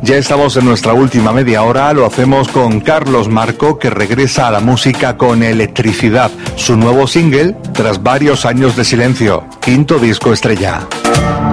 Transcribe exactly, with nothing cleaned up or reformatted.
Ya estamos en nuestra última media hora, lo hacemos con Carlos Marco, que regresa a la música con Electricidad, su nuevo single tras varios años de silencio, quinto disco estrella.